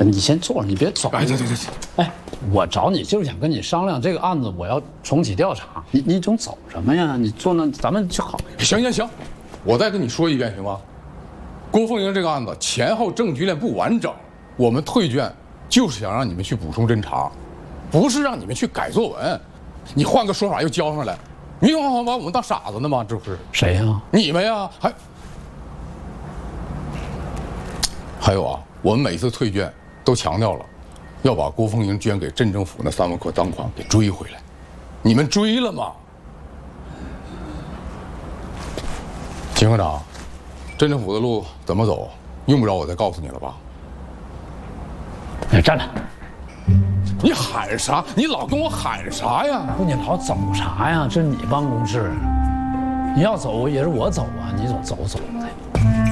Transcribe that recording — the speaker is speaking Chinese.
你先坐着，你别走。 哎，对。 哎，我找你就是想跟你商量这个案子，我要重启调查。你总走什么呀？你坐那，咱们就好。 行，我再跟你说一遍行吗？郭凤英这个案子前后证据链不完整，我们退卷就是想让你们去补充侦查，不是让你们去改作文。你换个说法又交上来，你把我们当傻子呢吗？这不是谁呀？ 你们呀，还有啊，我们每次退卷都强调了，要把郭凤英捐给镇政府那3万块赃款给追回来。你们追了吗？秦科长，镇政府的路怎么走，用不着我再告诉你了吧？ 哎，站着！ 你喊啥？你老跟我喊啥呀？ 不，你老走啥呀？这是你办公室，你要走也是我走啊，你走的。